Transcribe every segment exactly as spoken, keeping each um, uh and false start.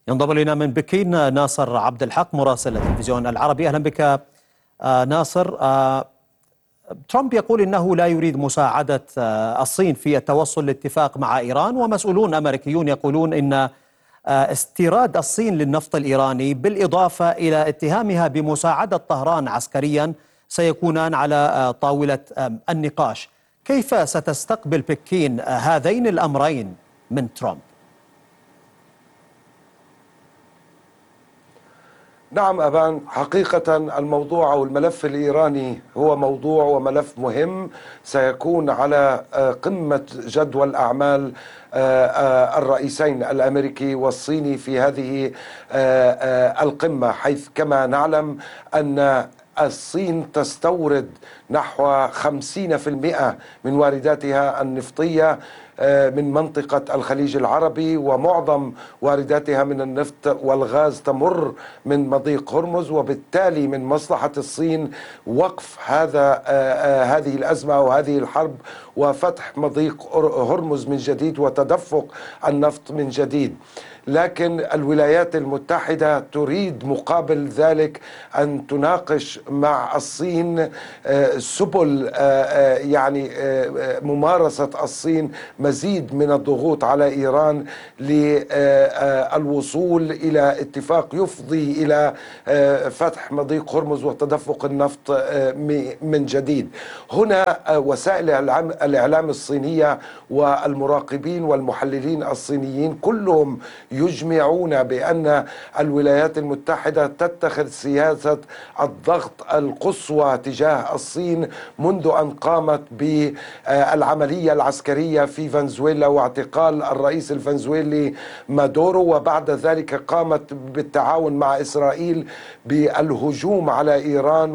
ينضم الينا من بكين ناصر عبد الحق مراسل التلفزيون العربي. اهلا بك ناصر. ترامب يقول انه لا يريد مساعده الصين في التوصل لاتفاق مع ايران، ومسؤولون امريكيون يقولون ان استيراد الصين للنفط الايراني بالاضافه الى اتهامها بمساعده طهران عسكريا سيكونان على طاوله النقاش. كيف ستستقبل بكين هذين الامرين من ترامب؟ نعم أبان، حقيقة الموضوع أو الملف الإيراني هو موضوع وملف مهم سيكون على قمة جدول أعمال الرئيسين الأمريكي والصيني في هذه القمة، حيث كما نعلم أن الصين تستورد نحو خمسين بالمئة من وارداتها النفطية من منطقة الخليج العربي، ومعظم وارداتها من النفط والغاز تمر من مضيق هرمز، وبالتالي من مصلحة الصين وقف هذا هذه الأزمة أو هذه الحرب وفتح مضيق هرمز من جديد وتدفق النفط من جديد. لكن الولايات المتحدة تريد مقابل ذلك أن تناقش مع الصين سبل يعني ممارسة الصين مزيد من الضغوط على إيران للوصول إلى اتفاق يفضي إلى فتح مضيق هرمز وتدفق النفط من جديد. هنا وسائل الإعلام الصينية والمراقبين والمحللين الصينيين كلهم يجمعون بأن الولايات المتحدة تتخذ سياسة الضغط القصوى تجاه الصين منذ أن قامت بالعملية العسكرية في فنزويلا واعتقال الرئيس الفنزويلي مادورو، وبعد ذلك قامت بالتعاون مع إسرائيل بالهجوم على إيران.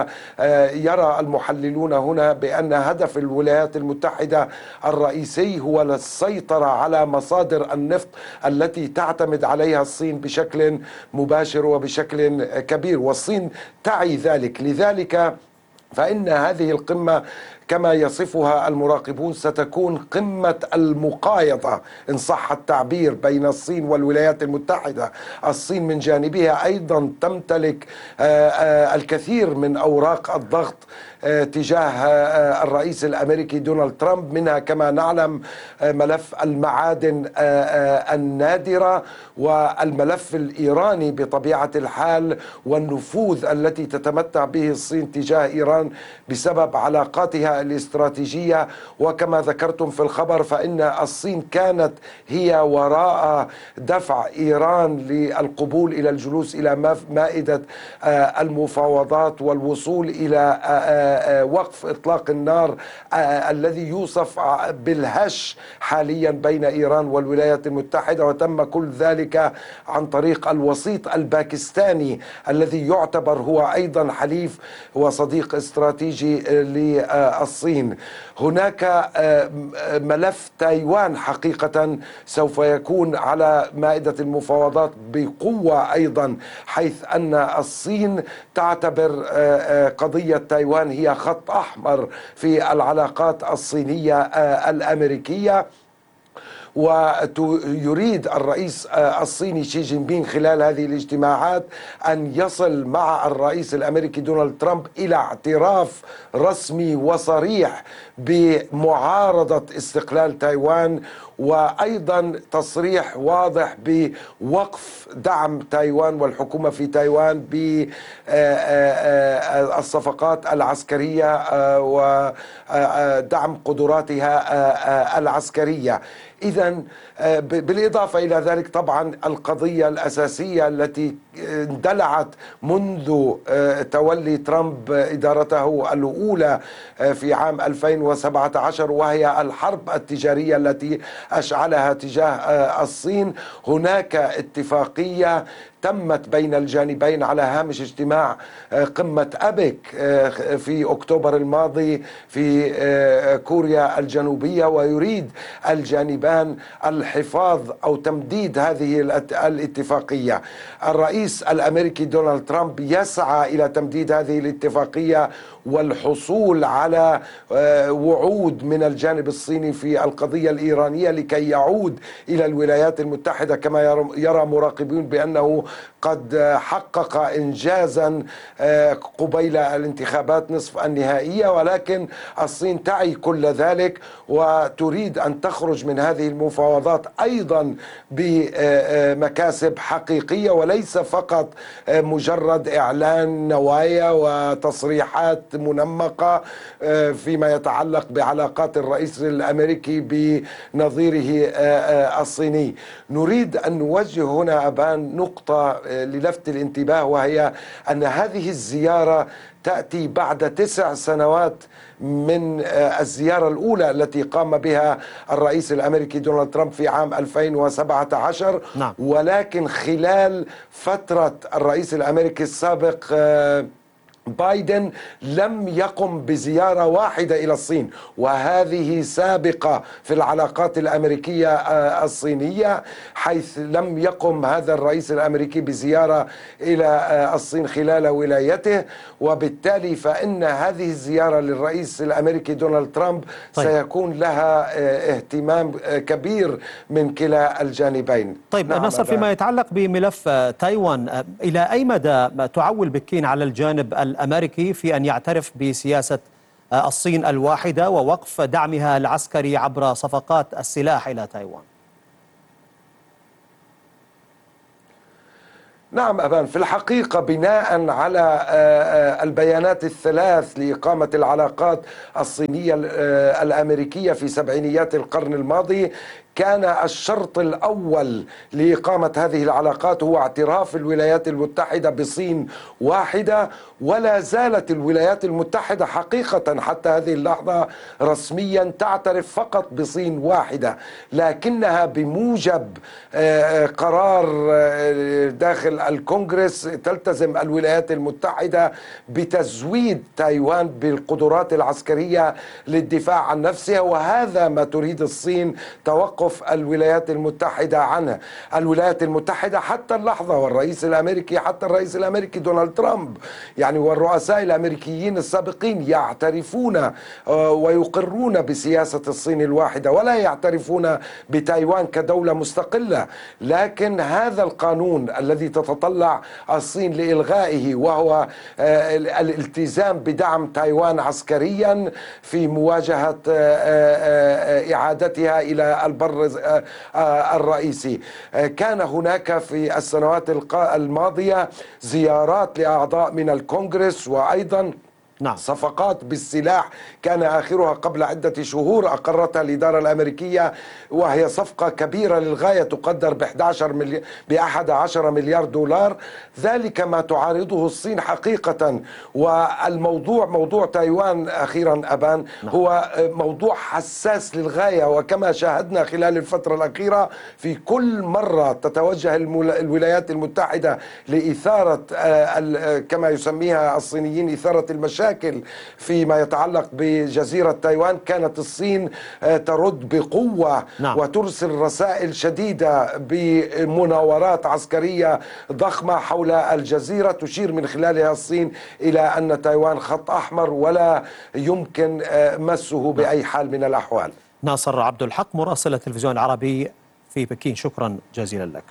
ويرى المحللون هنا بأن هدف الولايات المتحدة الرئيسي هو السيطرة على مصادر النفط التي تعتمد عليها الصين بشكل مباشر وبشكل كبير، والصين تعي ذلك. لذلك فإن هذه القمة كما يصفها المراقبون ستكون قمة المقايضة إن صح التعبير بين الصين والولايات المتحدة. الصين من جانبها أيضا تمتلك الكثير من أوراق الضغط تجاه الرئيس الأمريكي دونالد ترامب، منها كما نعلم ملف المعادن النادرة والملف الإيراني بطبيعة الحال، والنفوذ التي تتمتع به الصين تجاه إيران بسبب علاقاتها الاستراتيجية. وكما ذكرتم في الخبر فإن الصين كانت هي وراء دفع إيران للقبول إلى الجلوس إلى مائدة المفاوضات والوصول إلى وقف إطلاق النار الذي يوصف بالهش حاليا بين إيران والولايات المتحدة، وتم كل ذلك عن طريق الوسيط الباكستاني الذي يعتبر هو أيضا حليف وصديق استراتيجي للصين. هناك ملف تايوان حقيقة سوف يكون على مائدة المفاوضات بقوة أيضا، حيث أن الصين تعتبر قضية تايوان هي خط أحمر في العلاقات الصينية الأمريكية. ويريد الرئيس الصيني شي جين بينغ خلال هذه الاجتماعات أن يصل مع الرئيس الأمريكي دونالد ترامب إلى اعتراف رسمي وصريح بمعارضة استقلال تايوان، وأيضا تصريح واضح بوقف دعم تايوان والحكومة في تايوان بالصفقات العسكرية ودعم قدراتها العسكرية. إذن بالإضافة إلى ذلك طبعا القضية الأساسية التي اندلعت منذ تولي ترامب إدارته الأولى في عام ألفين وسبعة عشر، وهي الحرب التجارية التي أشعلها تجاه الصين. هناك اتفاقية تمت بين الجانبين على هامش اجتماع قمة أبك في أكتوبر الماضي في كوريا الجنوبية، ويريد الجانبان الحفاظ أو تمديد هذه الاتفاقية. الرئيس الأمريكي دونالد ترامب يسعى إلى تمديد هذه الاتفاقية والحصول على وعود من الجانب الصيني في القضية الإيرانية لكي يعود إلى الولايات المتحدة، كما يرى مراقبون بأنه قد حقق إنجازا قبيل الانتخابات نصف النهائية، ولكن الصين تعي كل ذلك وتريد أن تخرج من هذه المفاوضات أيضا بمكاسب حقيقية، وليس فقط مجرد إعلان نوايا وتصريحات منمقة فيما يتعلق بعلاقات الرئيس الأمريكي بنظيره الصيني. نريد أن نوجه هنا أبان نقطة للفت الانتباه، وهي أن هذه الزيارة تأتي بعد تسع سنوات من الزيارة الأولى التي قام بها الرئيس الأمريكي دونالد ترامب في عام ألفين وسبعة عشر. نعم. ولكن خلال فترة الرئيس الأمريكي السابق بايدن لم يقم بزيارة واحدة إلى الصين، وهذه سابقة في العلاقات الأمريكية الصينية، حيث لم يقم هذا الرئيس الأمريكي بزيارة إلى الصين خلال ولايته، وبالتالي فإن هذه الزيارة للرئيس الأمريكي دونالد ترامب طيب. سيكون لها اهتمام كبير من كلا الجانبين. طيب نعم نصر، فيما يتعلق بملف تايوان، إلى أي مدى تعول بكين على الجانب الأمريكي في أن يعترف بسياسة الصين الواحدة ووقف دعمها العسكري عبر صفقات السلاح إلى تايوان؟ نعم أبان، في الحقيقة بناء على البيانات الثلاث لإقامة العلاقات الصينية الأمريكية في سبعينيات القرن الماضي، كان الشرط الأول لإقامة هذه العلاقات هو اعتراف الولايات المتحدة بصين واحدة، ولا زالت الولايات المتحدة حقيقة حتى هذه اللحظة رسميا تعترف فقط بصين واحدة، لكنها بموجب قرار داخل الكونغرس تلتزم الولايات المتحدة بتزويد تايوان بالقدرات العسكرية للدفاع عن نفسها، وهذا ما تريد الصين توقف الولايات المتحدة عنه. الولايات المتحدة حتى اللحظة والرئيس الأمريكي حتى الرئيس الأمريكي دونالد ترامب يعني والرؤساء الأمريكيين السابقين يعترفون ويقرون بسياسة الصين الواحدة ولا يعترفون بتايوان كدولة مستقلة، لكن هذا القانون الذي تتطلع الصين لإلغائه وهو الالتزام بدعم تايوان عسكريا في مواجهة إعادتها إلى البر الرئيسي. كان هناك في السنوات الماضية زيارات لأعضاء من الكونغرس وأيضا نعم. صفقات بالسلاح كان آخرها قبل عدة شهور أقرتها الإدارة الأمريكية، وهي صفقة كبيرة للغاية تقدر بأحد عشر مليار دولار. ذلك ما تعارضه الصين حقيقة. والموضوع موضوع تايوان أخيرا أبان نعم. هو موضوع حساس للغاية، وكما شاهدنا خلال الفترة الأخيرة في كل مرة تتوجه الولايات المتحدة لإثارة كما يسميها الصينيين إثارة المشاكل فيما يتعلق بجزيرة تايوان، كانت الصين ترد بقوة نعم. وترسل رسائل شديدة بمناورات عسكرية ضخمة حول الجزيرة تشير من خلالها الصين إلى أن تايوان خط أحمر ولا يمكن مسه بأي حال من الأحوال. ناصر عبد الحق مراسل التلفزيون العربي في بكين، شكرا جزيلا لك.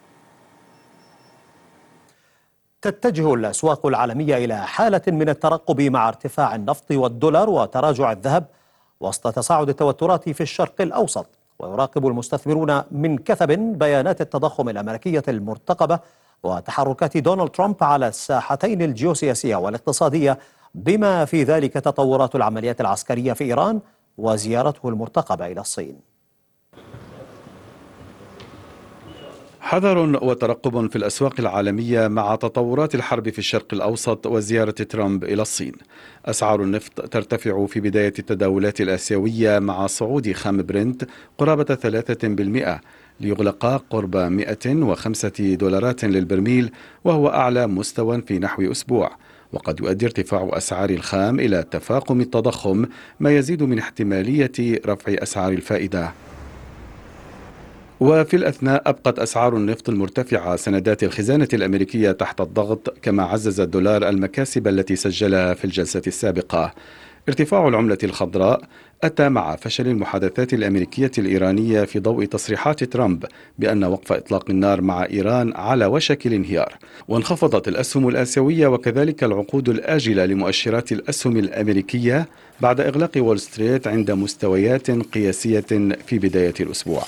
تتجه الأسواق العالمية إلى حالة من الترقب مع ارتفاع النفط والدولار وتراجع الذهب وسط تصاعد التوترات في الشرق الأوسط، ويراقب المستثمرون من كثب بيانات التضخم الأمريكية المرتقبة وتحركات دونالد ترامب على الساحتين الجيوسياسية والاقتصادية، بما في ذلك تطورات العمليات العسكرية في إيران وزيارته المرتقبة إلى الصين. حذر وترقب في الأسواق العالمية مع تطورات الحرب في الشرق الأوسط وزيارة ترامب إلى الصين. أسعار النفط ترتفع في بداية التداولات الآسيوية مع صعود خام برنت قرابة ثلاثة بالمئة ليغلقا قرب مئة وخمسة دولارات للبرميل، وهو أعلى مستوى في نحو أسبوع. وقد يؤدي ارتفاع أسعار الخام إلى تفاقم التضخم، ما يزيد من احتمالية رفع أسعار الفائدة. وفي الأثناء أبقت أسعار النفط المرتفعة سندات الخزانة الأمريكية تحت الضغط، كما عزز الدولار المكاسب التي سجلها في الجلسة السابقة. ارتفاع العملة الخضراء أتى مع فشل المحادثات الأمريكية الإيرانية في ضوء تصريحات ترامب بأن وقف إطلاق النار مع إيران على وشك الانهيار. وانخفضت الأسهم الآسيوية وكذلك العقود الآجلة لمؤشرات الأسهم الأمريكية بعد إغلاق وول ستريت عند مستويات قياسية في بداية الأسبوع.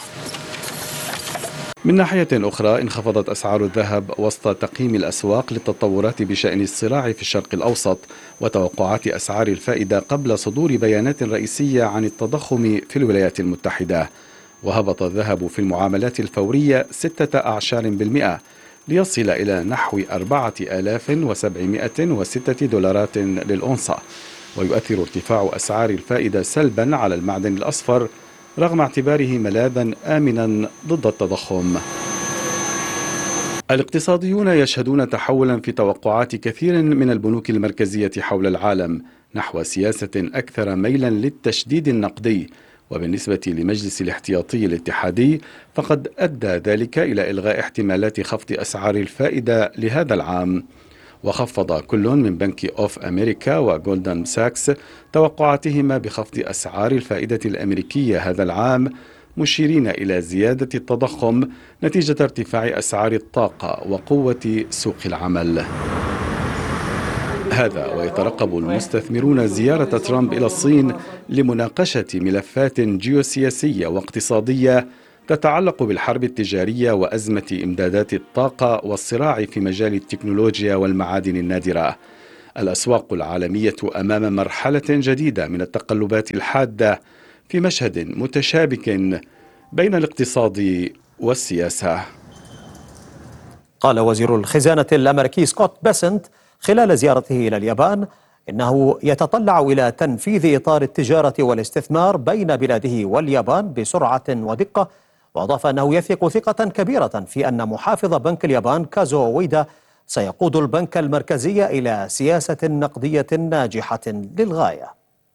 من ناحية أخرى، انخفضت أسعار الذهب وسط تقييم الأسواق للتطورات بشأن الصراع في الشرق الأوسط وتوقعات أسعار الفائدة قبل صدور بيانات رئيسية عن التضخم في الولايات المتحدة. وهبط الذهب في المعاملات الفورية ستة أعشار بالمئة ليصل إلى نحو أربعة آلاف وسبعمئة وستة دولارات للأونصة. ويؤثر ارتفاع أسعار الفائدة سلبا على المعدن الأصفر رغم اعتباره ملاذا آمنا ضد التضخم. الاقتصاديون يشهدون تحولا في توقعات كثير من البنوك المركزية حول العالم نحو سياسة أكثر ميلا للتشديد النقدي. وبالنسبة لمجلس الاحتياطي الاتحادي فقد أدى ذلك إلى إلغاء احتمالات خفض أسعار الفائدة لهذا العام. وخفض كل من بنك أوف أمريكا وجولدمان ساكس توقعاتهما بخفض أسعار الفائدة الأمريكية هذا العام، مشيرين إلى زيادة التضخم نتيجة ارتفاع أسعار الطاقة وقوة سوق العمل. هذا ويترقب المستثمرون زيارة ترامب إلى الصين لمناقشة ملفات جيوسياسية واقتصادية تتعلق بالحرب التجارية وأزمة إمدادات الطاقة والصراع في مجال التكنولوجيا والمعادن النادرة. الأسواق العالمية أمام مرحلة جديدة من التقلبات الحادة في مشهد متشابك بين الاقتصاد والسياسة. قال وزير الخزانة الأمريكي سكوت بيسنت خلال زيارته إلى اليابان إنه يتطلع إلى تنفيذ إطار التجارة والاستثمار بين بلاده واليابان بسرعة ودقة. وأضاف أنه يثق ثقة كبيرة في أن محافظ بنك اليابان كازو أويدا سيقود البنك المركزي إلى سياسة نقدية ناجحة للغاية.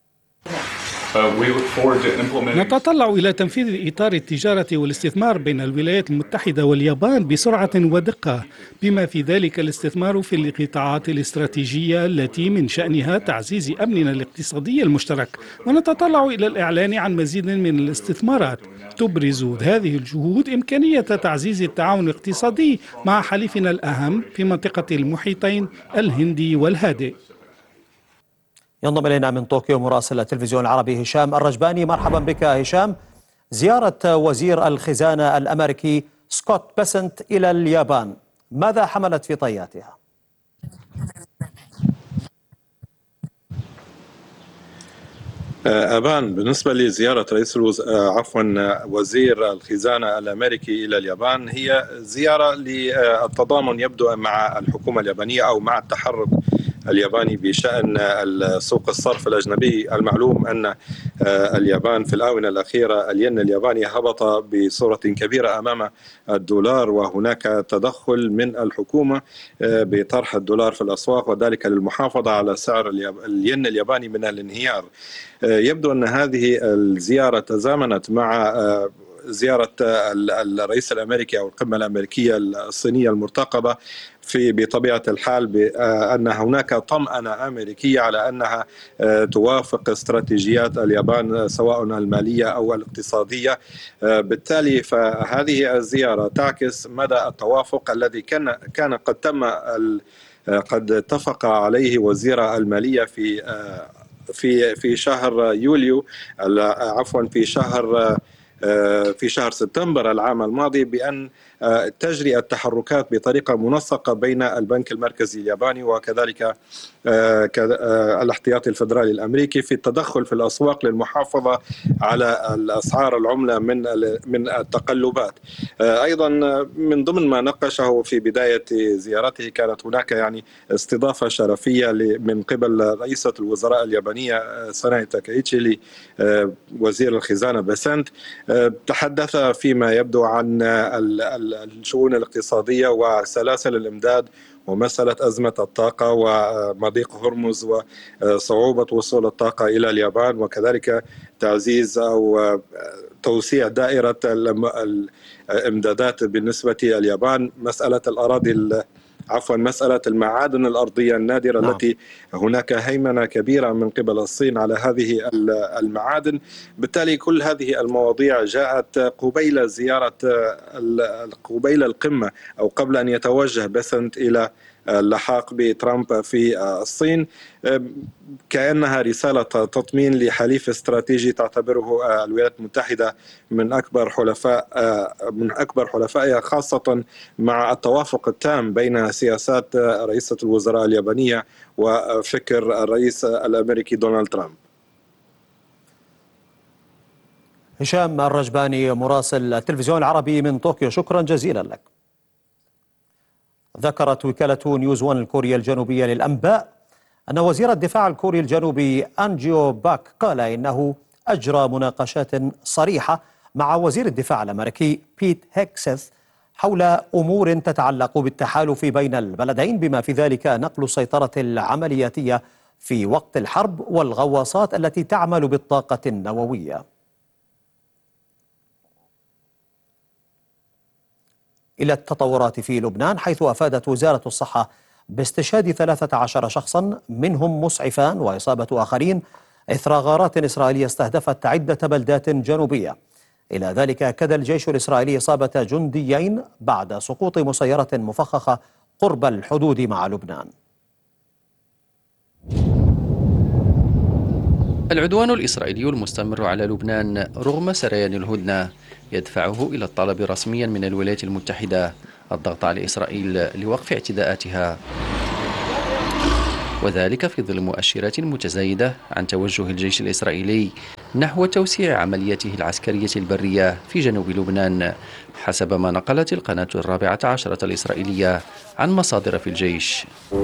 نتطلع إلى تنفيذ إطار التجارة والاستثمار بين الولايات المتحدة واليابان بسرعة ودقة، بما في ذلك الاستثمار في القطاعات الاستراتيجية التي من شأنها تعزيز أمننا الاقتصادي المشترك. ونتطلع إلى الإعلان عن مزيد من الاستثمارات. تبرز هذه الجهود إمكانية تعزيز التعاون الاقتصادي مع حليفنا الأهم في منطقة المحيطين الهندي والهادئ. ينضم إلينا من طوكيو مراسل التلفزيون العربي هشام الرجباني. مرحبا بك هشام. زيارة وزير الخزانة الأمريكي سكوت بيسنت إلى اليابان ماذا حملت في طياتها؟ أبان، بالنسبة لزيارة رئيس الوز... عفوا وزير الخزانة الأمريكي إلى اليابان هي زيارة للتضامن يبدو مع الحكومة اليابانية أو مع التحرك الياباني بشأن سوق الصرف الأجنبي. المعلوم أن اليابان في الآونة الأخيرة الين الياباني هبط بصورة كبيرة أمام الدولار، وهناك تدخل من الحكومة بطرح الدولار في الأسواق وذلك للمحافظة على سعر الين الياباني من الانهيار. يبدو أن هذه الزيارة تزامنت مع زيارة الرئيس الأمريكي أو القمة الأمريكية الصينية المرتقبة، في بطبيعة الحال بأن هناك طمأنة أمريكية على أنها توافق استراتيجيات اليابان سواء المالية أو الاقتصادية. بالتالي فهذه الزيارة تعكس مدى التوافق الذي كان كان قد تم قد اتفق عليه وزير المالية في في في شهر يوليو عفوا في شهر في شهر سبتمبر العام الماضي بأن تجري التحركات بطريقة منسقة بين البنك المركزي الياباني وكذلك الاحتياطي الفدرالي الأمريكي في التدخل في الأسواق للمحافظة على الأسعار العملة من من التقلبات. أيضا من ضمن ما ناقشه في بداية زيارته كانت هناك يعني استضافة شرفية من قبل رئيسة الوزراء اليابانية ساناي تاكايتشي لوزير الخزانة بيسنت تحدث فيما يبدو عن الشؤون الاقتصادية وسلاسل الإمداد ومسألة أزمة الطاقة ومضيق هرمز وصعوبة وصول الطاقة إلى اليابان، وكذلك تعزيز أو توسيع دائرة الإمدادات بالنسبة لليابان، مسألة الأراضي عفوا مسألة المعادن الأرضية النادرة. نعم. التي هناك هيمنة كبيرة من قبل الصين على هذه المعادن. بالتالي كل هذه المواضيع جاءت قبيل زيارة قبيل القمة أو قبل أن يتوجه بيسنت إلى اللحاق بترامب في الصين، كأنها رسالة تطمين لحليف استراتيجي تعتبره الولايات المتحدة من أكبر حلفاء من أكبر حلفائها، خاصة مع التوافق التام بين سياسات رئيسة الوزراء اليابانية وفكر الرئيس الأمريكي دونالد ترامب. هشام الرجباني مراسل التلفزيون العربي من طوكيو، شكرا جزيلا لك. ذكرت وكالة نيوز وان الكورية الجنوبية للأنباء أن وزير الدفاع الكوري الجنوبي أن جيو باك قال إنه أجرى مناقشات صريحة مع وزير الدفاع الأمريكي بيت هيكسث حول أمور تتعلق بالتحالف بين البلدين، بما في ذلك نقل السيطرة العملياتية في وقت الحرب والغواصات التي تعمل بالطاقة النووية. إلى التطورات في لبنان، حيث أفادت وزارة الصحة باستشهاد ثلاثة عشر شخصا منهم مسعفان وإصابة آخرين إثر غارات إسرائيلية استهدفت عدة بلدات جنوبية. إلى ذلك أكد الجيش الإسرائيلي إصابة جنديين بعد سقوط مسيرة مفخخة قرب الحدود مع لبنان. العدوان الإسرائيلي المستمر على لبنان رغم سريان الهدنة يدفعه إلى الطلب رسميا من الولايات المتحدة الضغط على إسرائيل لوقف اعتداءاتها، وذلك في ظل مؤشرات متزايدة عن توجه الجيش الإسرائيلي نحو توسيع عملياته العسكرية البرية في جنوب لبنان، حسب ما نقلت القناة الرابعة عشرة الإسرائيلية عن مصادر في الجيش.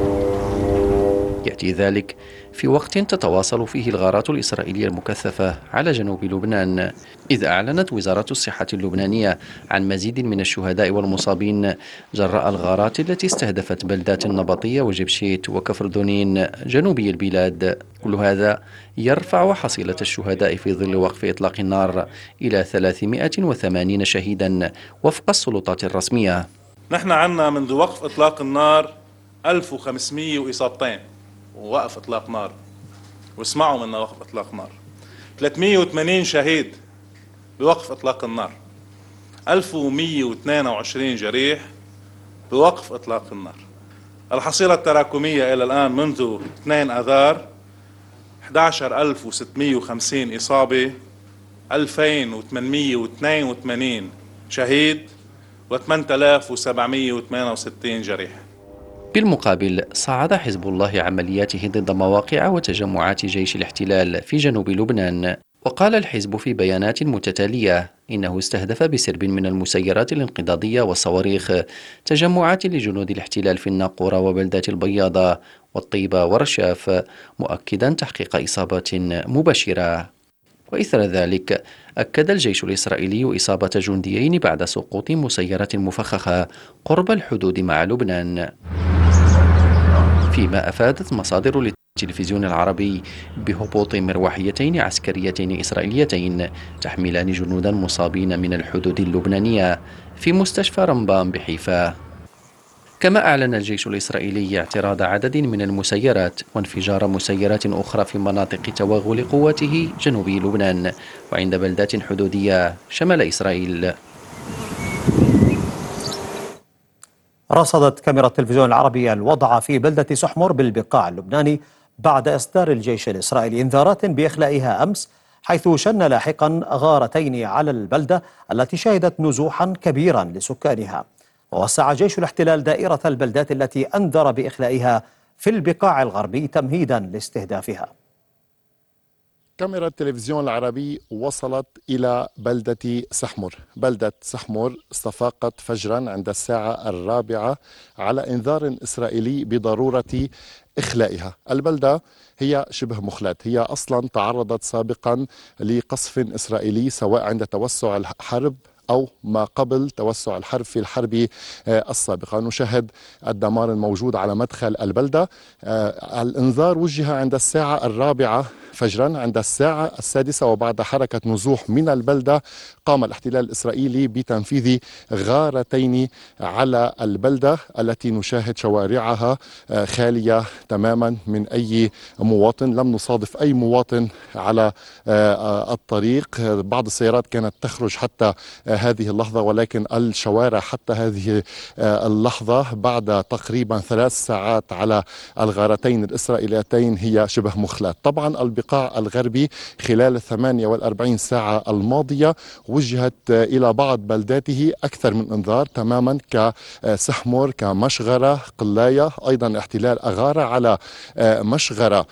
يأتي ذلك في وقت تتواصل فيه الغارات الإسرائيلية المكثفة على جنوب لبنان، إذ أعلنت وزارة الصحة اللبنانية عن مزيد من الشهداء والمصابين جراء الغارات التي استهدفت بلدات النبطية وجبشيت وكفر دونين جنوبي البلاد. كل هذا يرفع حصيلة الشهداء في ظل وقف إطلاق النار إلى ثلاثمائة وثمانين شهيدا وفق السلطات الرسمية. نحن عنا منذ وقف إطلاق النار ألف وخمسمائة وإصابتين ووقف إطلاق نار، واسمعوا منا وقف إطلاق نار، ثلاثمائة وثمانين شهيد بوقف إطلاق النار، ألف ومائة واثنين وعشرين جريح بوقف إطلاق النار. الحصيلة التراكمية إلى الآن منذ اثنين آذار أحد عشر ألف وستمائة وخمسين إصابة، ألفين وثمانمائة واثنين وثمانين شهيد وثمانية آلاف وسبعمائة وثمانية وستين جريح. بالمقابل صعد حزب الله عملياته ضد مواقع وتجمعات جيش الاحتلال في جنوب لبنان، وقال الحزب في بيانات متتالية إنه استهدف بسرب من المسيرات الانقضاضية والصواريخ تجمعات لجنود الاحتلال في الناقورة وبلدات البياضة والطيبة ورشاف، مؤكدا تحقيق إصابات مباشرة. وإثر ذلك أكد الجيش الإسرائيلي إصابة جنديين بعد سقوط مسيرة مفخخة قرب الحدود مع لبنان، فيما أفادت مصادر للتلفزيون العربي بهبوط مروحيتين عسكريتين إسرائيليتين تحملان جنودا مصابين من الحدود اللبنانية في مستشفى رمبان بحيفا. كما أعلن الجيش الإسرائيلي اعتراض عدد من المسيرات وانفجار مسيرات أخرى في مناطق توغل قواته جنوبي لبنان وعند بلدات حدودية شمال إسرائيل. رصدت كاميرا التلفزيون العربي الوضع في بلدة سحمر بالبقاع اللبناني بعد إصدار الجيش الإسرائيلي إنذارات بإخلائها أمس، حيث شن لاحقا غارتين على البلدة التي شهدت نزوحا كبيرا لسكانها. ووسع جيش الاحتلال دائرة البلدات التي أنذر بإخلائها في البقاع الغربي تمهيدا لاستهدافها. كاميرا التلفزيون العربي وصلت إلى بلدة سحمر. بلدة سحمر استفاقت فجرا عند الساعة الرابعة على إنذار إسرائيلي بضرورة إخلائها. البلدة هي شبه مخلات، هي أصلا تعرضت سابقا لقصف إسرائيلي سواء عند توسع الحرب أو ما قبل توسع الحرب في الحرب السابقة. نشاهد الدمار الموجود على مدخل البلدة. الإنذار وجه عند الساعة الرابعة فجرا. عند الساعة السادسة وبعد حركة نزوح من البلدة قام الاحتلال الإسرائيلي بتنفيذ غارتين على البلدة التي نشاهد شوارعها خالية تماما من أي مواطن. لم نصادف أي مواطن على الطريق. بعض السيارات كانت تخرج حتى هذه اللحظة، ولكن الشوارع حتى هذه اللحظة بعد تقريبا ثلاث ساعات على الغارتين الإسرائيليتين هي شبه مخلات. طبعا البقاع الغربي خلال الثمانية والأربعين ساعة الماضية وجهت إلى بعض بلداته أكثر من إنذار تماما كسحمر، كمشغرة، قلاية. أيضا احتلال أغار على مشغرة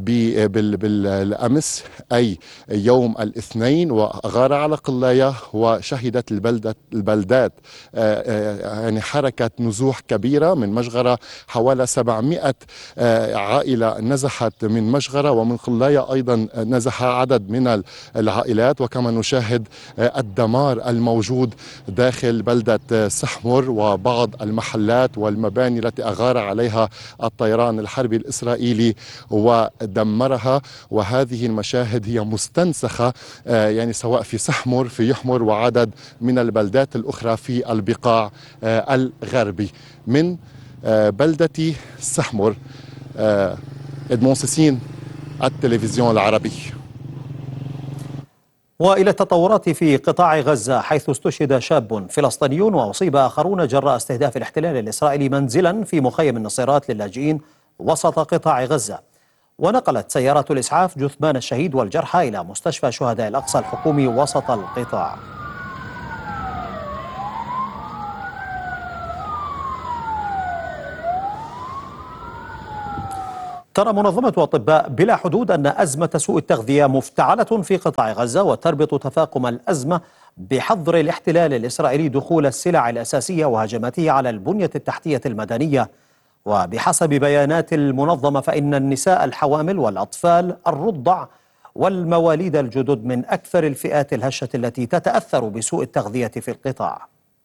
بالأمس أي يوم الاثنين، وأغار على قلاية، وشهدت البلدة البلدات يعني حركة نزوح كبيرة من مشغرة. حوالي سبعمائة عائلة نزحت من مشغرة، ومن قلاية أيضا نزح عدد من العائلات. وكما نشاهد الدمار الموجود داخل بلدة سحمر وبعض المحلات والمباني التي أغار عليها الطيران الحربي الإسرائيلي ودمرها. وهذه المشاهد هي مستنسخة يعني سواء في سحمر، في يحمر، وعدد من البلدات الأخرى في البقاع الغربي. من بلدة سحمر، إدمون سيسين، التلفزيون العربي. وإلى التطورات في قطاع غزة، حيث استشهد شاب فلسطيني وأصيب آخرون جراء استهداف الاحتلال الإسرائيلي منزلا في مخيم النصيرات للاجئين وسط قطاع غزة. ونقلت سيارات الإسعاف جثمان الشهيد والجرحى إلى مستشفى شهداء الأقصى الحكومي وسط القطاع. ترى منظمة أطباء بلا حدود أن أزمة سوء التغذية مفتعلة في قطاع غزة، وتربط تفاقم الأزمة بحظر الاحتلال الإسرائيلي دخول السلع الأساسية وهجماته على البنية التحتية المدنية. وبحسب بيانات المنظمة فإن النساء الحوامل والأطفال الرضع والمواليد الجدد من أكثر الفئات الهشة التي تتأثر بسوء التغذية في القطاع.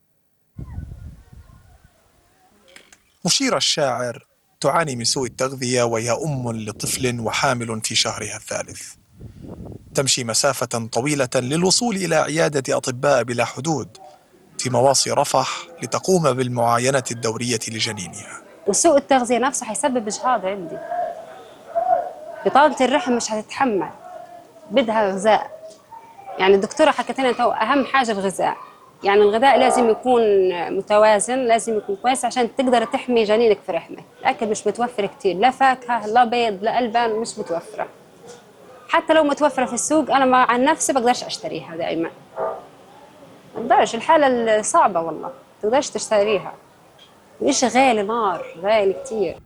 مشير الشاعر تعاني من سوء التغذية وهي أم لطفل وحامل في شهرها الثالث. تمشي مسافة طويلة للوصول إلى عيادة أطباء بلا حدود في مواصي رفح لتقوم بالمعاينة الدورية لجنينها. وسوء التغذية نفسه حيسبب إجهاض عندي. بطانة الرحم مش هتتحمل، بدها غذاء. يعني الدكتورة حكت لنا أهم حاجة الغذاء. يعني الغذاء لازم يكون متوازن، لازم يكون كويس عشان تقدر تحمي جنينك في رحمك. الأكل مش متوفر كتير، لا فاكهة لا بيض لا ألبان، مش متوفرة. حتى لو متوفرة في السوق أنا عن نفسي بقدرش أشتريها دائما. بقدرش، الحالة صعبة والله، تقدرش تشتريها. مش غالي، نار غالي كتير.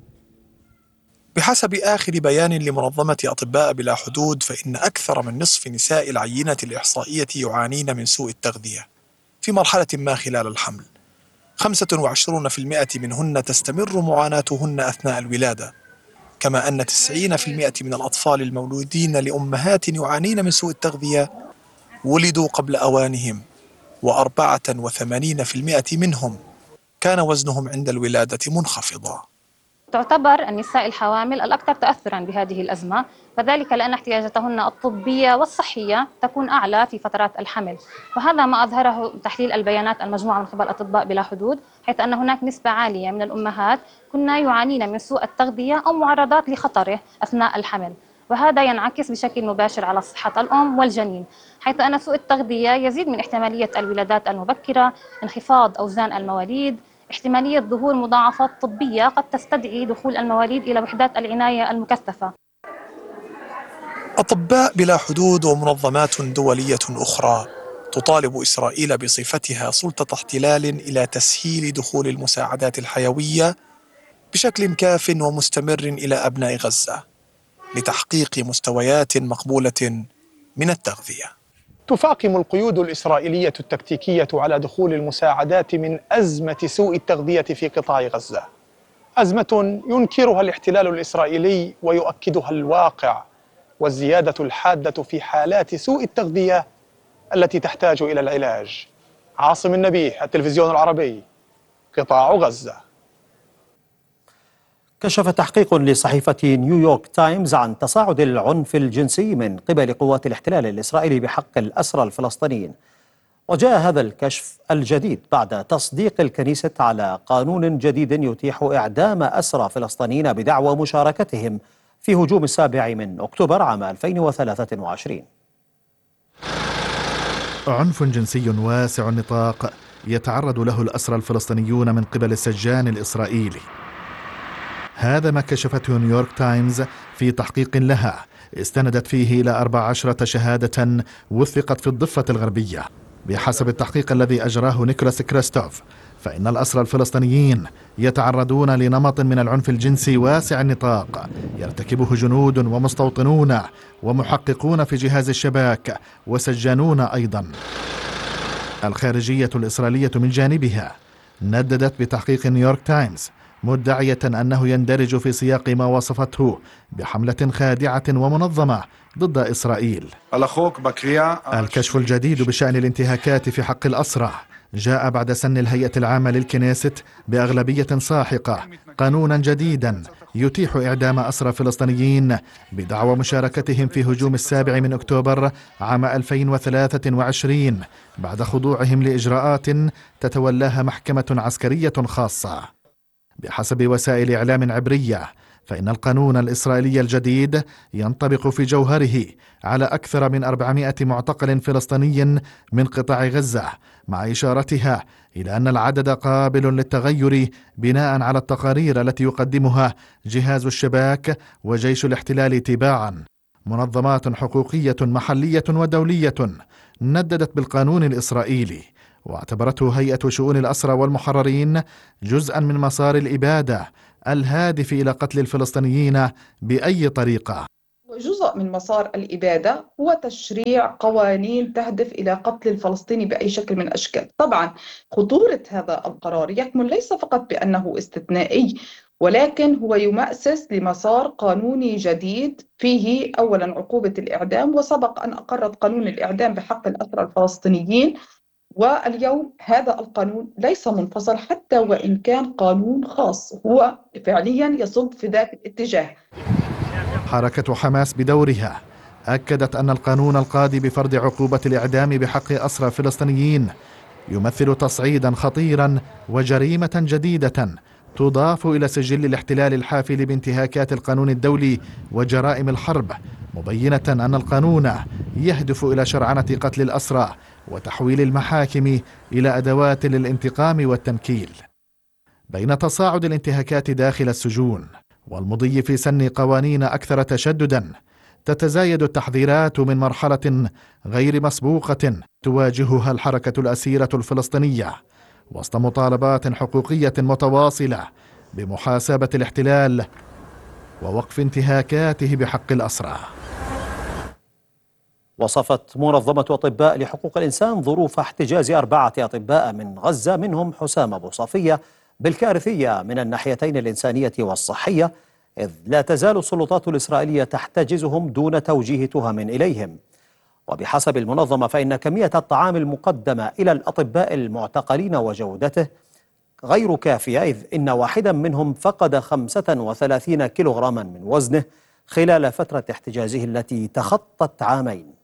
بحسب آخر بيان لمنظمة أطباء بلا حدود فإن أكثر من نصف نساء العينة الإحصائية يعانين من سوء التغذية في مرحلة ما خلال الحمل. خمسة وعشرين بالمئة منهن تستمر معاناتهن أثناء الولادة، كما أن تسعين بالمئة من الأطفال المولودين لأمهات يعانين من سوء التغذية ولدوا قبل أوانهم، وأربعة وثمانين بالمئة منهم كان وزنهم عند الولادة منخفضا. تعتبر النساء الحوامل الأكثر تأثراً بهذه الأزمة، وذلك لأن احتياجاتهن الطبية والصحية تكون أعلى في فترات الحمل. وهذا ما أظهره تحليل البيانات المجموعة من قبل أطباء بلا حدود، حيث أن هناك نسبة عالية من الأمهات كنا يعانين من سوء التغذية أو معرضات لخطره أثناء الحمل، وهذا ينعكس بشكل مباشر على صحة الأم والجنين، حيث أن سوء التغذية يزيد من احتمالية الولادات المبكرة، انخفاض أوزان المواليد، احتمالية ظهور مضاعفات طبية قد تستدعي دخول المواليد إلى وحدات العناية المكثفة. أطباء بلا حدود ومنظمات دولية أخرى تطالب إسرائيل بصفتها سلطة احتلال إلى تسهيل دخول المساعدات الحيوية بشكل كاف ومستمر إلى أبناء غزة، لتحقيق مستويات مقبولة من التغذية. تفاقم القيود الإسرائيلية التكتيكية على دخول المساعدات من أزمة سوء التغذية في قطاع غزة، أزمة ينكرها الاحتلال الإسرائيلي ويؤكدها الواقع والزيادة الحادة في حالات سوء التغذية التي تحتاج إلى العلاج. عاصم النبيه، التلفزيون العربي، قطاع غزة. كشف تحقيق لصحيفة نيويورك تايمز عن تصاعد العنف الجنسي من قبل قوات الاحتلال الإسرائيلي بحق الأسرى الفلسطينيين. وجاء هذا الكشف الجديد بعد تصديق الكنيسة على قانون جديد يتيح إعدام أسرى فلسطينيين بدعوى مشاركتهم في هجوم السابع من أكتوبر عام ألفين وثلاثة وعشرين. عنف جنسي واسع النطاق يتعرض له الأسرى الفلسطينيون من قبل السجان الإسرائيلي. هذا ما كشفته نيويورك تايمز في تحقيق لها استندت فيه إلى أربع عشرة شهادة وثقت في الضفة الغربية. بحسب التحقيق الذي أجراه نيكولاس كريستوف، فإن الأسرى الفلسطينيين يتعرضون لنمط من العنف الجنسي واسع النطاق يرتكبه جنود ومستوطنون ومحققون في جهاز الشباك وسجانون أيضا. الخارجية الإسرائيلية من جانبها نددت بتحقيق نيويورك تايمز مدعية أنه يندرج في سياق ما وصفته بحملة خادعة ومنظمة ضد إسرائيل. الكشف الجديد بشأن الانتهاكات في حق الأسرى جاء بعد سن الهيئة العامة للكنيست بأغلبية ساحقة قانونا جديدا يتيح إعدام أسرى فلسطينيين بدعوى مشاركتهم في هجوم السابع من أكتوبر عام ألفين وثلاثة وعشرين بعد خضوعهم لإجراءات تتولاها محكمة عسكرية خاصة. بحسب وسائل إعلام عبرية، فإن القانون الإسرائيلي الجديد ينطبق في جوهره على أكثر من أربعمائة معتقل فلسطيني من قطاع غزة، مع إشارتها إلى أن العدد قابل للتغير بناء على التقارير التي يقدمها جهاز الشباك وجيش الاحتلال تباعا. منظمات حقوقية محلية ودولية نددت بالقانون الإسرائيلي، واعتبرته هيئة شؤون الأسرى والمحررين جزءا من مسار الإبادة الهادف إلى قتل الفلسطينيين بأي طريقة. جزء من مسار الإبادة هو تشريع قوانين تهدف إلى قتل الفلسطيني بأي شكل من الأشكال. طبعا خطورة هذا القرار يكمن ليس فقط بأنه استثنائي، ولكن هو يمأسس لمسار قانوني جديد فيه أولا عقوبة الإعدام، وسبق أن أقرت قانون الإعدام بحق الأسرى الفلسطينيين، واليوم هذا القانون ليس منفصل حتى وإن كان قانون خاص، هو فعليا يصب في ذاك الاتجاه. حركة حماس بدورها أكدت أن القانون القاضي بفرض عقوبة الإعدام بحق أسرى فلسطينيين يمثل تصعيدا خطيرا وجريمة جديدة تضاف إلى سجل الاحتلال الحافل بانتهاكات القانون الدولي وجرائم الحرب، مبينة أن القانون يهدف إلى شرعنة قتل الأسرى وتحويل المحاكم إلى أدوات للانتقام والتنكيل. بين تصاعد الانتهاكات داخل السجون والمضي في سن قوانين أكثر تشددا، تتزايد التحذيرات من مرحلة غير مسبوقة تواجهها الحركة الأسيرة الفلسطينية وسط مطالبات حقوقية متواصلة بمحاسبة الاحتلال ووقف انتهاكاته بحق الأسرى. وصفت منظمة أطباء لحقوق الإنسان ظروف احتجاز أربعة أطباء من غزة منهم حسام أبو صفية بالكارثية من الناحيتين الإنسانية والصحية، إذ لا تزال السلطات الإسرائيلية تحتجزهم دون توجيه تهم إليهم. وبحسب المنظمة فإن كمية الطعام المقدمة إلى الأطباء المعتقلين وجودته غير كافية، إذ إن واحدا منهم فقد خمسة وثلاثين كيلوغراما من وزنه خلال فترة احتجازه التي تخطت عامين.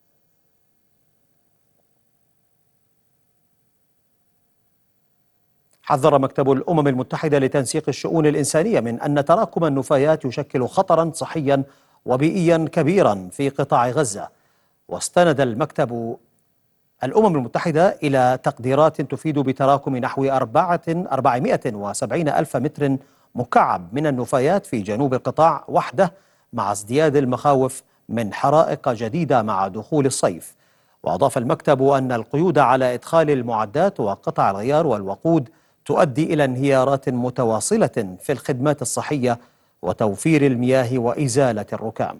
حذر مكتب الأمم المتحدة لتنسيق الشؤون الإنسانية من أن تراكم النفايات يشكل خطرا صحيا وبيئيا كبيرا في قطاع غزة. واستند المكتب الأمم المتحدة إلى تقديرات تفيد بتراكم نحو أربعمائة وسبعين ألف متر مكعب من النفايات في جنوب القطاع وحده، مع ازدياد المخاوف من حرائق جديدة مع دخول الصيف. وأضاف المكتب أن القيود على إدخال المعدات وقطع الغيار والوقود تؤدي إلى انهيارات متواصلة في الخدمات الصحية وتوفير المياه وإزالة الركام.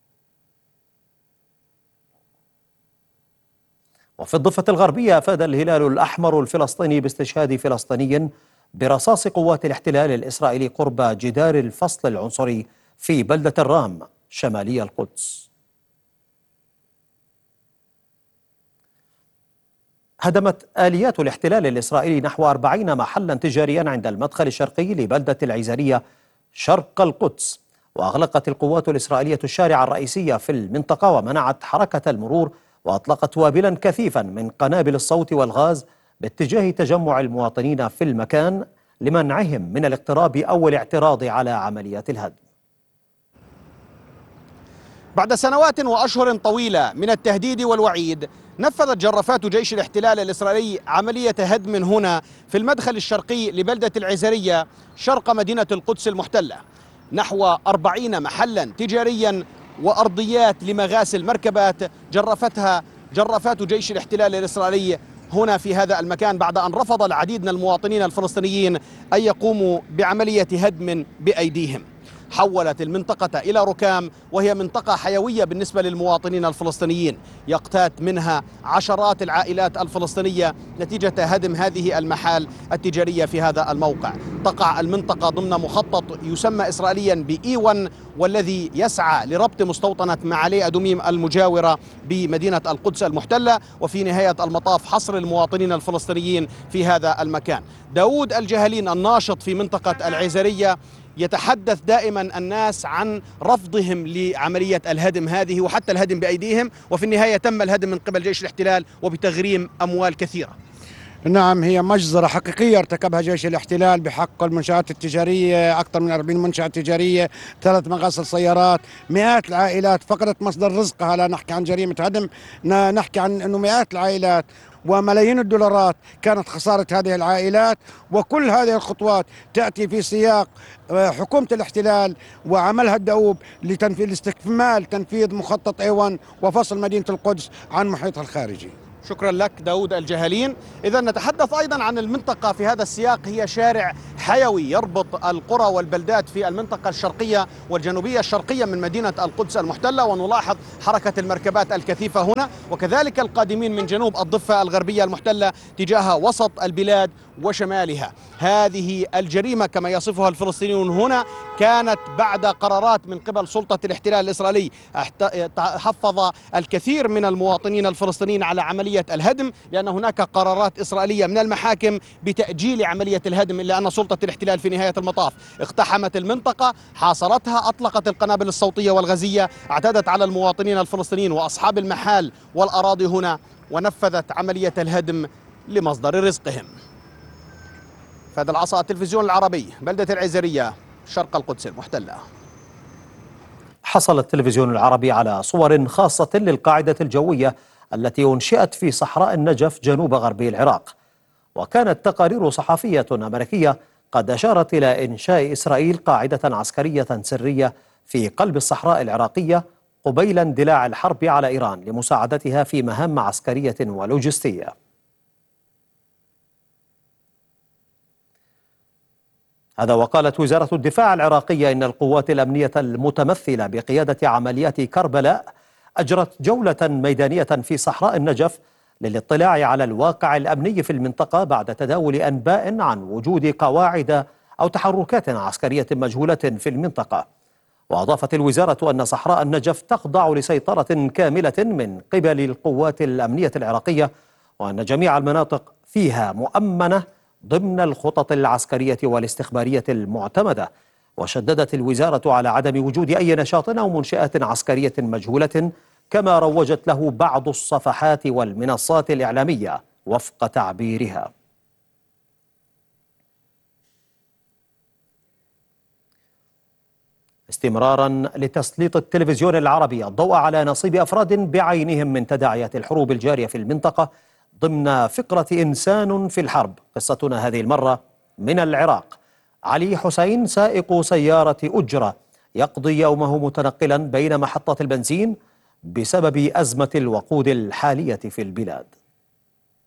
وفي الضفة الغربية أفاد الهلال الأحمر الفلسطيني باستشهاد فلسطيني برصاص قوات الاحتلال الإسرائيلي قرب جدار الفصل العنصري في بلدة الرام شمالي القدس. هدمت آليات الاحتلال الإسرائيلي نحو أربعين محلا تجاريا عند المدخل الشرقي لبلدة العزرية شرق القدس، وأغلقت القوات الإسرائيلية الشارع الرئيسية في المنطقة ومنعت حركة المرور، وأطلقت وابلا كثيفا من قنابل الصوت والغاز باتجاه تجمع المواطنين في المكان لمنعهم من الاقتراب أو الاعتراض على عمليات الهدم. بعد سنوات وأشهر طويلة من التهديد والوعيد، نفذت جرافات جيش الاحتلال الإسرائيلي عملية هدم هنا في المدخل الشرقي لبلدة العزرية شرق مدينة القدس المحتلة، نحو أربعين محلا تجاريا وأرضيات لمغاسل مركبات جرفتها جرافات جيش الاحتلال الإسرائيلي هنا في هذا المكان، بعد أن رفض العديد من المواطنين الفلسطينيين أن يقوموا بعملية هدم بأيديهم. حولت المنطقة إلى ركام، وهي منطقة حيوية بالنسبة للمواطنين الفلسطينيين، يقتات منها عشرات العائلات الفلسطينية نتيجة هدم هذه المحال التجارية في هذا الموقع. تقع المنطقة ضمن مخطط يسمى إسرائيليا بإي واحد، والذي يسعى لربط مستوطنة معالي أدوميم المجاورة بمدينة القدس المحتلة، وفي نهاية المطاف حصر المواطنين الفلسطينيين في هذا المكان. داود الجهلين الناشط في منطقة العزرية يتحدث دائما الناس عن رفضهم لعملية الهدم هذه وحتى الهدم بأيديهم، وفي النهاية تم الهدم من قبل جيش الاحتلال وبتغريم أموال كثيرة. نعم، هي مجزرة حقيقية ارتكبها جيش الاحتلال بحق المنشآت التجارية، أكثر من أربعين منشأة تجارية، ثلاث مغاسل سيارات، مئات العائلات فقدت مصدر رزقها. لا نحكي عن جريمة هدم، نحكي عن أنه مئات العائلات وملايين الدولارات كانت خسارة هذه العائلات. وكل هذه الخطوات تأتي في سياق حكومة الاحتلال وعملها الدؤوب لتنفيذ لاستكمال تنفيذ مخطط إي واحد وفصل مدينة القدس عن محيطها الخارجي. شكرا لك داود الجهلين. إذا نتحدث أيضا عن المنطقة في هذا السياق، هي شارع حيوي يربط القرى والبلدات في المنطقة الشرقية والجنوبية الشرقية من مدينة القدس المحتلة، ونلاحظ حركة المركبات الكثيفة هنا، وكذلك القادمين من جنوب الضفة الغربية المحتلة تجاه وسط البلاد وشمالها. هذه الجريمة كما يصفها الفلسطينيون هنا كانت بعد قرارات من قبل سلطة الاحتلال الإسرائيلي. حفظ الكثير من المواطنين الفلسطينيين على عملية الهدم، لأن هناك قرارات إسرائيلية من المحاكم بتأجيل عملية الهدم، إلا أن سلطة الاحتلال في نهاية المطاف اقتحمت المنطقة، حاصرتها، أطلقت القنابل الصوتية والغازية، اعتدت على المواطنين الفلسطينيين وأصحاب المحال والأراضي هنا، ونفذت عملية الهدم لمصدر رزقهم. فهذا العصا التلفزيون العربي، بلدة العزرية شرق القدس المحتلة. حصل التلفزيون العربي على صور خاصة للقاعدة الجوية التي أنشئت في صحراء النجف جنوب غربي العراق، وكانت تقارير صحفية أمريكية قد أشارت إلى إنشاء إسرائيل قاعدة عسكرية سرية في قلب الصحراء العراقية قبيل اندلاع الحرب على إيران لمساعدتها في مهام عسكرية ولوجستية. هذا وقالت وزارة الدفاع العراقية إن القوات الأمنية المتمثلة بقيادة عمليات كربلاء أجرت جولة ميدانية في صحراء النجف للاطلاع على الواقع الأمني في المنطقة بعد تداول أنباء عن وجود قواعد أو تحركات عسكرية مجهولة في المنطقة. وأضافت الوزارة أن صحراء النجف تخضع لسيطرة كاملة من قبل القوات الأمنية العراقية، وأن جميع المناطق فيها مؤمنة ضمن الخطط العسكرية والاستخبارية المعتمدة. وشددت الوزارة على عدم وجود أي نشاط أو منشآت عسكرية مجهولة كما روجت له بعض الصفحات والمنصات الإعلامية وفق تعبيرها. استمرارا لتسليط التلفزيون العربي الضوء على نصيب أفراد بعينهم من تداعيات الحروب الجارية في المنطقة ضمن فقرة إنسان في الحرب، قصتنا هذه المرة من العراق. علي حسين سائق سيارة أجرة يقضي يومه متنقلا بين محطات البنزين بسبب أزمة الوقود الحالية في البلاد.